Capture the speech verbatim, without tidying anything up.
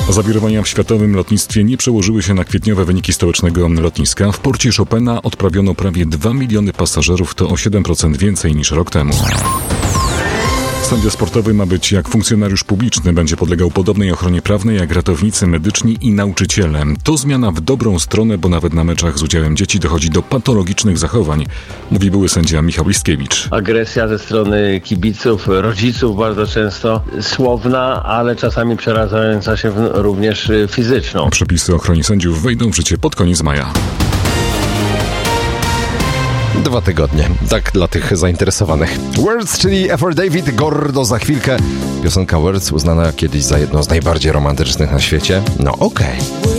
Zawirowania w światowym lotnictwie nie przełożyły się na kwietniowe wyniki stołecznego lotniska. W porcie Chopina odprawiono prawie dwa miliony pasażerów, to o siedem procent więcej niż rok temu. Sędzia sportowy ma być jak funkcjonariusz publiczny, będzie podlegał podobnej ochronie prawnej jak ratownicy medyczni i nauczyciele. To zmiana w dobrą stronę, bo nawet na meczach z udziałem dzieci dochodzi do patologicznych zachowań, mówi były sędzia Michał Liskiewicz. Agresja ze strony kibiców, rodziców bardzo często słowna, ale czasami przerażająca się również fizyczną. Przepisy o ochronie sędziów wejdą w życie pod koniec maja. Dwa tygodnie. Tak dla tych zainteresowanych. Words, czyli F R David, Gordo za chwilkę. Piosenka Words uznana kiedyś za jedną z najbardziej romantycznych na świecie. No okej. Okay.